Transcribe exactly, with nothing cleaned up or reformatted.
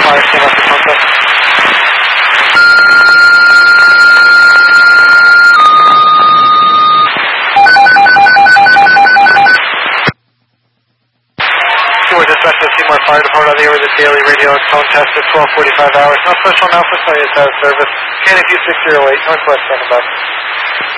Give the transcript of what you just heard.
Fire Seymour for phone test. Seymour Dispatch to Seymour Fire Department on the air with a daily radio and phone test at twelve forty-five hours. Northwest one Alpha, Sonia South Service. Canopy six zero eight, Northwest, standing by.